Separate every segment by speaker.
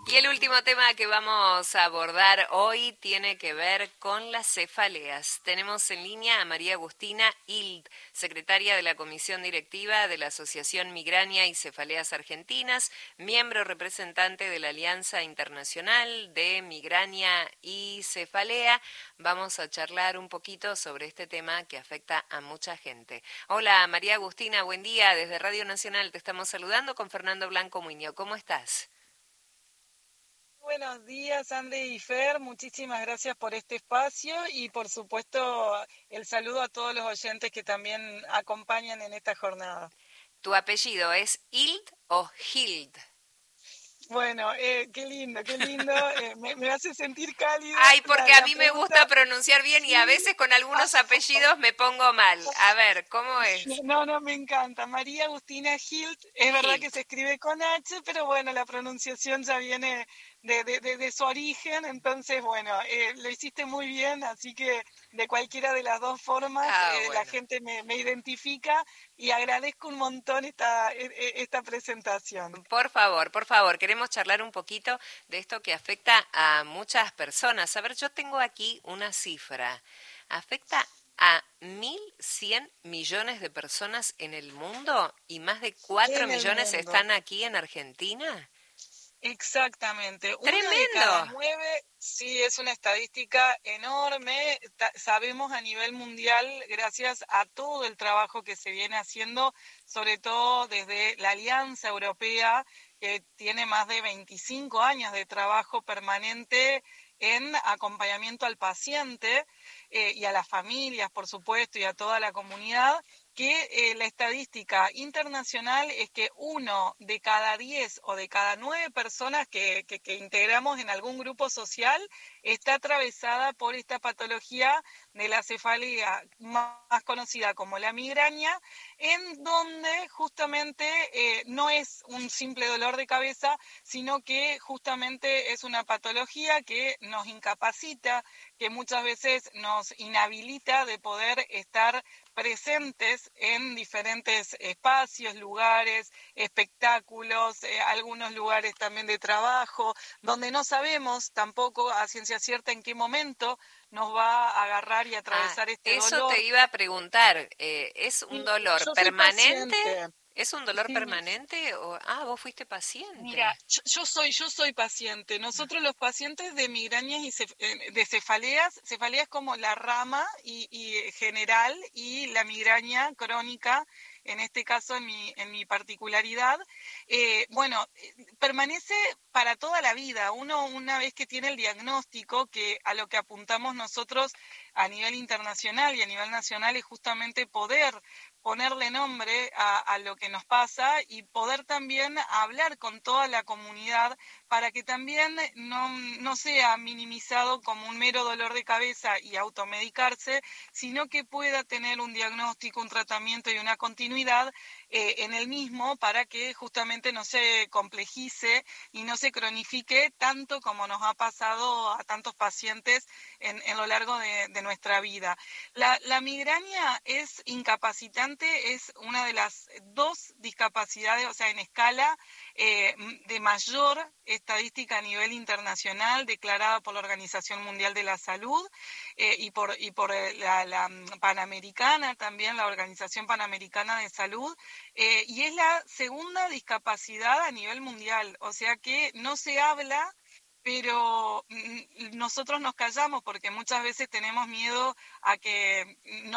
Speaker 1: Y el último tema que vamos a abordar hoy tiene que ver con las cefaleas. Tenemos en línea a María Agustina Hild, secretaria de la Comisión Directiva de la Asociación Migraña y Cefaleas Argentinas, miembro representante de la Alianza Internacional de Migraña y Cefalea. Vamos a charlar un poquito sobre este tema que afecta a mucha gente. Hola María Agustina, buen día. Desde Radio Nacional te estamos saludando con Fernando Blanco Muñoz. ¿Cómo estás?
Speaker 2: Buenos días, Andy y Fer. Muchísimas gracias por este espacio y, por supuesto, el saludo a todos los oyentes que también acompañan en esta jornada.
Speaker 1: ¿Tu apellido es Hild o Hild?
Speaker 2: Bueno, qué lindo, qué lindo. Me hace sentir cálida
Speaker 1: Ay, porque a
Speaker 2: la
Speaker 1: mí me gusta
Speaker 2: pregunta.
Speaker 1: pronunciar bien y a
Speaker 2: Sí.
Speaker 1: veces con algunos apellidos me pongo mal. A ver, ¿cómo es?
Speaker 2: No, no, me encanta. María Agustina Hild, es verdad que
Speaker 1: Hild.
Speaker 2: se escribe con H, pero bueno, la pronunciación ya viene de su origen, entonces bueno, lo hiciste muy bien, así que de cualquiera de las dos formas
Speaker 1: Ah,
Speaker 2: la
Speaker 1: bueno.
Speaker 2: gente me identifica y agradezco un montón esta presentación.
Speaker 1: Por favor, queremos charlar un poquito de esto que afecta a muchas personas. A ver, yo tengo aquí una cifra. Afecta a 1.100 millones de personas en el mundo y más de 4
Speaker 2: En el
Speaker 1: millones
Speaker 2: mundo.
Speaker 1: están aquí en Argentina.
Speaker 2: Exactamente, una de
Speaker 1: ¡Tremendo!
Speaker 2: cada nueve, sí, es una estadística enorme. Sabemos a nivel mundial, gracias a todo el trabajo que se viene haciendo, sobre todo desde la Alianza Europea, que tiene más de 25 años de trabajo permanente en acompañamiento al paciente y a las familias, por supuesto, y a toda la comunidad, que la estadística internacional es que 1 de cada 10 o de cada 9 personas que integramos en algún grupo social está atravesada por esta patología de la cefalea más conocida como la migraña, en donde justamente no es un simple dolor de cabeza, sino que justamente es una patología que nos incapacita, que muchas veces nos inhabilita de poder estar presentes en diferentes espacios, lugares, espectáculos, algunos lugares también de trabajo, donde no sabemos tampoco a ciencia cierta en qué momento nos va a agarrar y
Speaker 1: Ah,
Speaker 2: atravesar este
Speaker 1: eso te
Speaker 2: dolor.
Speaker 1: iba a preguntar. ¿Es un
Speaker 2: Y
Speaker 1: dolor
Speaker 2: yo soy
Speaker 1: permanente?
Speaker 2: paciente.
Speaker 1: ¿Es un dolor
Speaker 2: Sí.
Speaker 1: permanente? Vos fuiste
Speaker 2: Mira,
Speaker 1: paciente.
Speaker 2: yo soy paciente. Nosotros los pacientes de migrañas y de cefaleas, cefalea es como la rama y general y la migraña crónica, en este caso en mi particularidad, bueno, permanece para toda la vida. Uno una vez que tiene el diagnóstico, que a lo que apuntamos nosotros a nivel internacional y a nivel nacional es justamente poder ponerle nombre a lo que nos pasa y poder también hablar con toda la comunidad para que también no sea minimizado como un mero dolor de cabeza y automedicarse, sino que pueda tener un diagnóstico, un tratamiento y una continuidad en el mismo para que justamente no se complejice y no se cronifique tanto como nos ha pasado a tantos pacientes en lo largo de nuestra vida. La migraña es incapacitante, es una de las dos discapacidades, o sea, en escala de mayor estadística a nivel internacional, declarada por la Organización Mundial de la Salud y por la Panamericana, también la Organización Panamericana de Salud, y es la segunda discapacidad a nivel mundial, o sea que no se habla, pero nosotros nos callamos porque muchas veces tenemos miedo a que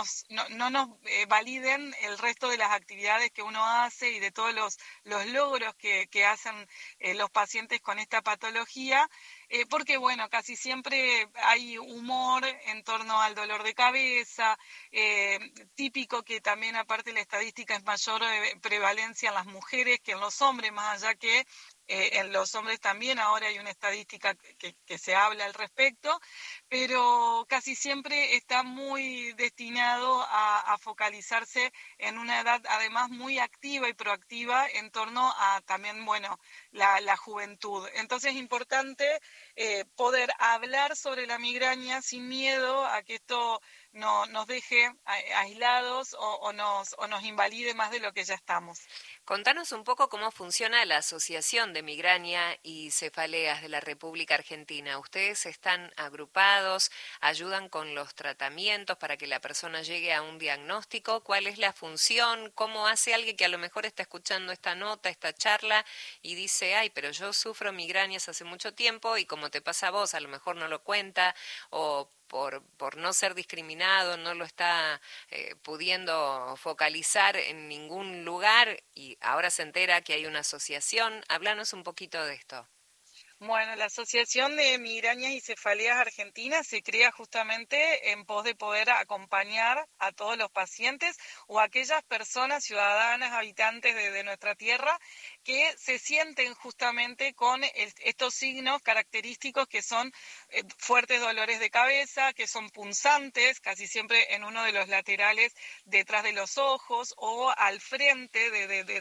Speaker 2: no nos validen el resto de las actividades que uno hace y de todos los logros que hacen los pacientes con esta patología, porque bueno, casi siempre hay humor en torno al dolor de cabeza, típico que también aparte la estadística es mayor prevalencia en las mujeres que en los hombres, más allá que en los hombres también ahora hay una estadística que se habla al respecto, pero casi siempre está muy destinado a focalizarse en una edad además muy activa y proactiva en torno a también, bueno, la juventud. Entonces es importante poder hablar sobre la migraña sin miedo a que esto nos deje aislados o nos invalide más de lo que ya estamos.
Speaker 1: Contanos un poco cómo funciona la Asociación de Migraña y Cefaleas de la República Argentina. ¿Ustedes están agrupados, ayudan con los tratamientos para que la persona llegue a un diagnóstico? ¿Cuál es la función? ¿Cómo hace alguien que a lo mejor está escuchando esta nota, esta charla y dice, ay, pero yo sufro migrañas hace mucho tiempo y como te pasa a vos, a lo mejor no lo cuenta o por no ser discriminado, no lo está pudiendo focalizar en ningún lugar y ahora se entera que hay una asociación? Háblanos un poquito de esto.
Speaker 2: Bueno, la Asociación de Migrañas y Cefaleas Argentinas se crea justamente en pos de poder acompañar a todos los pacientes o a aquellas personas, ciudadanas, habitantes de nuestra tierra, que se sienten justamente con estos signos característicos que son fuertes dolores de cabeza, que son punzantes, casi siempre en uno de los laterales detrás de los ojos o al frente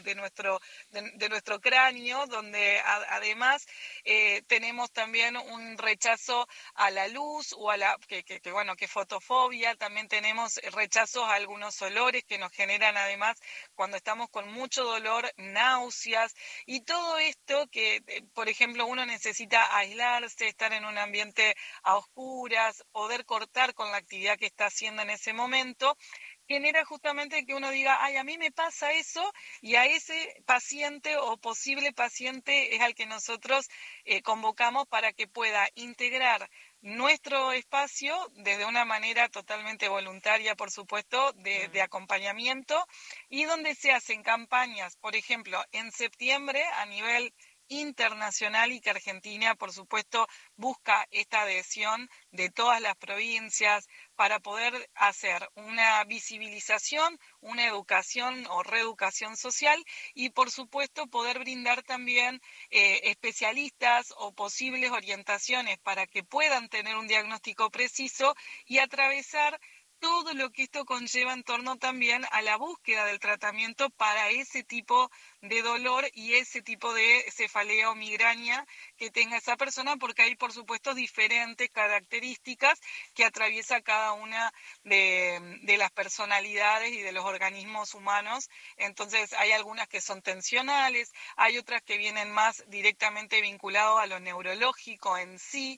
Speaker 2: de nuestro cráneo, donde además tenemos también un rechazo a la luz o a que fotofobia, también tenemos rechazos a algunos olores que nos generan además cuando estamos con mucho dolor, náuseas y todo esto que, por ejemplo, uno necesita aislarse, estar en un ambiente a oscuras, poder cortar con la actividad que está haciendo en ese momento, genera justamente que uno diga, ay, a mí me pasa eso, y a ese paciente o posible paciente es al que nosotros convocamos para que pueda integrar nuestro espacio desde una manera totalmente voluntaria, por supuesto, de acompañamiento, y donde se hacen campañas, por ejemplo, en septiembre a nivel internacional y que Argentina, por supuesto, busca esta adhesión de todas las provincias para poder hacer una visibilización, una educación o reeducación social y, por supuesto, poder brindar también especialistas o posibles orientaciones para que puedan tener un diagnóstico preciso y atravesar todo lo que esto conlleva en torno también a la búsqueda del tratamiento para ese tipo de dolor y ese tipo de cefalea o migraña que tenga esa persona, porque hay, por supuesto, diferentes características que atraviesa cada una de las personalidades y de los organismos humanos. Entonces, hay algunas que son tensionales, hay otras que vienen más directamente vinculadas a lo neurológico en sí,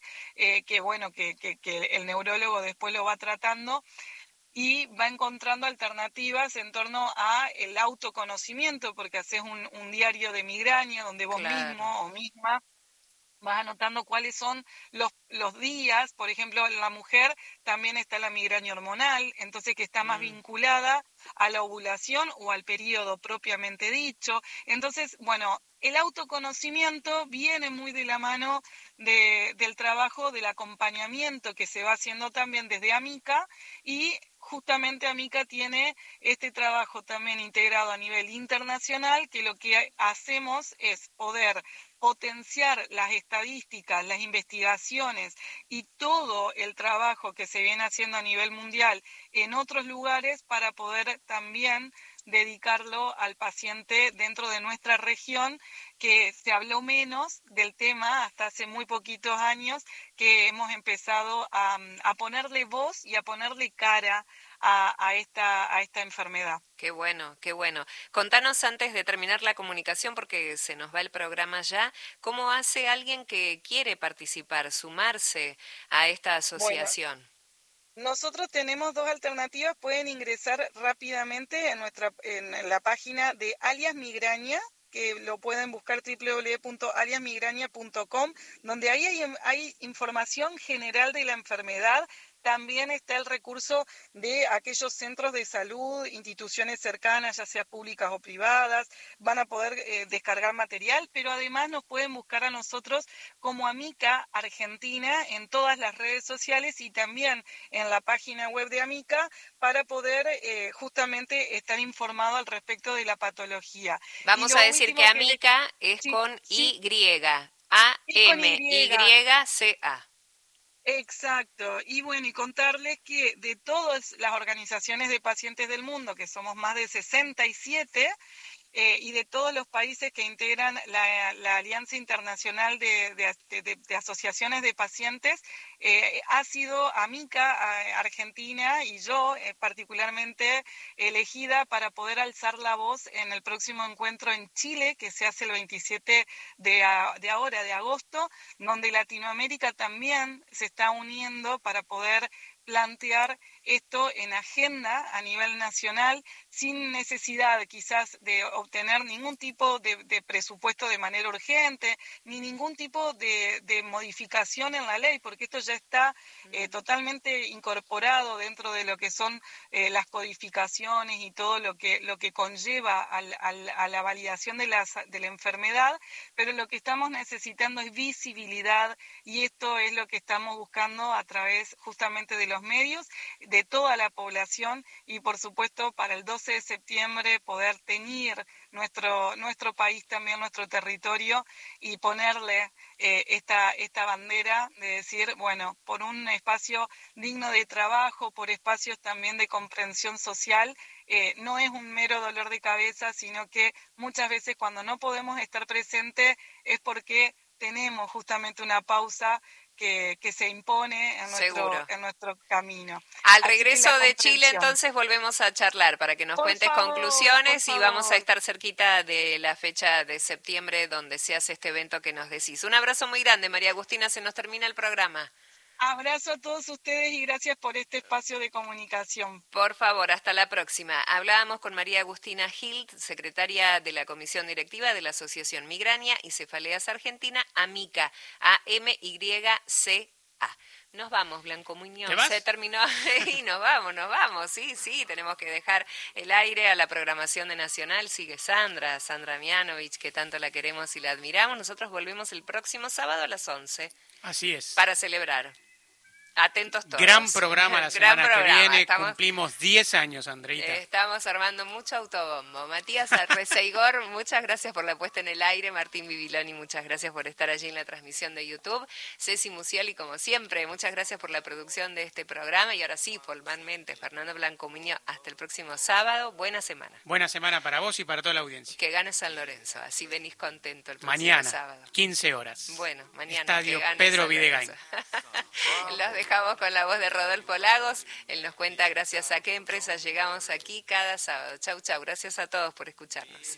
Speaker 2: que el neurólogo después lo va tratando y va encontrando alternativas en torno a el autoconocimiento, porque haces un diario de migraña donde vos
Speaker 1: Claro.
Speaker 2: mismo o misma vas anotando cuáles son los días. Por ejemplo, en la mujer también está la migraña hormonal, entonces que está más vinculada a la ovulación o al periodo propiamente dicho. Entonces, bueno, el autoconocimiento viene muy de la mano del trabajo del acompañamiento que se va haciendo también desde AMICA, y justamente AMICA tiene este trabajo también integrado a nivel internacional, que lo que hacemos es poder potenciar las estadísticas, las investigaciones y todo el trabajo que se viene haciendo a nivel mundial en otros lugares para poder también dedicarlo al paciente dentro de nuestra región, que se habló menos del tema hasta hace muy poquitos años, que hemos empezado a ponerle voz y a ponerle cara a esta enfermedad.
Speaker 1: Qué bueno, qué bueno. Contanos antes de terminar la comunicación, porque se nos va el programa ya, ¿cómo hace alguien que quiere participar, sumarse a esta
Speaker 2: Bueno,
Speaker 1: asociación?
Speaker 2: nosotros tenemos dos alternativas. Pueden ingresar rápidamente en la página de Alias Migraña, que lo pueden buscar www.aliasmigraña.com, donde ahí hay información general de la enfermedad. También está el recurso de aquellos centros de salud, instituciones cercanas, ya sea públicas o privadas. Van a poder descargar material, pero además nos pueden buscar a nosotros como Amica Argentina en todas las redes sociales y también en la página web de AMICA para poder justamente estar informado al respecto de la patología. Y
Speaker 1: Vamos a
Speaker 2: lo
Speaker 1: decir que
Speaker 2: último que
Speaker 1: Amica es
Speaker 2: sí,
Speaker 1: con
Speaker 2: sí,
Speaker 1: Y,
Speaker 2: y con Y.
Speaker 1: A-M-Y-C-A.
Speaker 2: Exacto. Y bueno, y contarles que de todas las organizaciones de pacientes del mundo, que somos más de 67, y de todos los países que integran la Alianza Internacional de Asociaciones de Pacientes, ha sido AMICA Argentina y yo particularmente elegida para poder alzar la voz en el próximo encuentro en Chile, que se hace el 27 de agosto, donde Latinoamérica también se está uniendo para poder plantear esto en agenda a nivel nacional sin necesidad quizás de obtener ningún tipo de presupuesto de manera urgente, ni ningún tipo de modificación en la ley, porque esto ya está totalmente incorporado dentro de lo que son las codificaciones y todo lo que conlleva a la validación de la enfermedad, pero lo que estamos necesitando es visibilidad y esto es lo que estamos buscando a través justamente de los medios, de toda la población y por supuesto para el 12 de septiembre poder teñir nuestro país también, nuestro territorio y ponerle esta bandera de decir, bueno, por un espacio digno de trabajo, por espacios también de comprensión social, no es un mero dolor de cabeza, sino que muchas veces cuando no podemos estar presentes es porque tenemos justamente una pausa que se impone en nuestro camino.
Speaker 1: Al regreso de Chile, entonces, volvemos a charlar para que nos cuentes conclusiones y vamos a estar cerquita de la fecha de septiembre donde se hace este evento que nos decís. Un abrazo muy grande, María Agustina, se nos termina el programa.
Speaker 2: Abrazo a todos ustedes y gracias por este espacio de comunicación.
Speaker 1: Por favor, hasta la próxima. Hablábamos con María Agustina Hild, secretaria de la Comisión Directiva de la Asociación Migraña y Cefaleas Argentina, AMICA, AMYCA. Nos vamos, Blanco Muñoz. Se terminó y nos vamos. Sí, tenemos que dejar el aire a la programación de Nacional. Sigue Sandra Mianovich, que tanto la queremos y la admiramos. Nosotros volvemos el próximo sábado a las 11.
Speaker 3: Así es.
Speaker 1: Para celebrar. Atentos todos.
Speaker 3: Gran programa la semana que viene. Cumplimos 10 años, Andreita.
Speaker 1: Estamos armando mucho autobombo. Matías Arreceigor, muchas gracias por la puesta en el aire. Martín Bibiloni, muchas gracias por estar allí en la transmisión de YouTube. Ceci Musioli, como siempre, muchas gracias por la producción de este programa. Y ahora sí, formalmente, Fernando Blanco Muñoz, hasta el próximo sábado. Buena semana.
Speaker 3: Buena semana para vos y para toda la audiencia.
Speaker 1: Que gane San Lorenzo, así venís contento el próximo
Speaker 3: mañana,
Speaker 1: sábado.
Speaker 3: 15 horas.
Speaker 1: Bueno, mañana.
Speaker 3: Estadio Pedro Videgain.
Speaker 1: Los dejamos con la voz de Rodolfo Lagos. Él nos cuenta gracias a qué empresa llegamos aquí cada sábado. Chau, gracias a todos por escucharnos.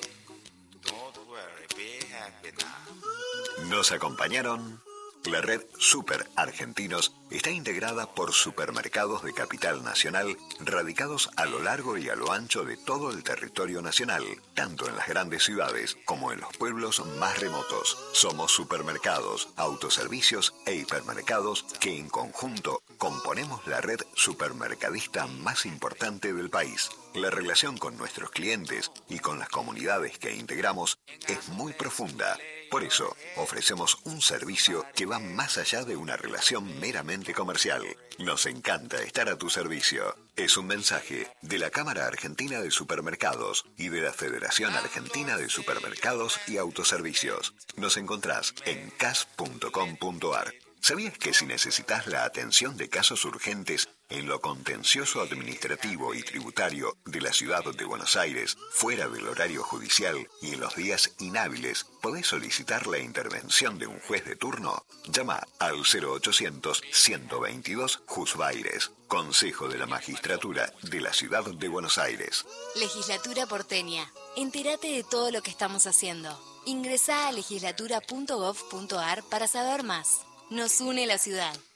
Speaker 4: Nos acompañaron. La red Super Argentinos está integrada por supermercados de capital nacional radicados a lo largo y a lo ancho de todo el territorio nacional, tanto en las grandes ciudades como en los pueblos más remotos. Somos supermercados, autoservicios e hipermercados que en conjunto componemos la red supermercadista más importante del país. La relación con nuestros clientes y con las comunidades que integramos es muy profunda. Por eso, ofrecemos un servicio que va más allá de una relación meramente comercial. Nos encanta estar a tu servicio. Es un mensaje de la Cámara Argentina de Supermercados y de la Federación Argentina de Supermercados y Autoservicios. Nos encontrás en cas.com.ar. ¿Sabías que si necesitas la atención de casos urgentes en lo contencioso administrativo y tributario de la ciudad de Buenos Aires, fuera del horario judicial y en los días inhábiles, podés solicitar la intervención de un juez de turno? Llama al 0800-122 Juzbaires, Consejo de la Magistratura de la Ciudad de Buenos Aires.
Speaker 5: Legislatura porteña. Entérate de todo lo que estamos haciendo. Ingresá a legislatura.gov.ar para saber más. Nos une la ciudad.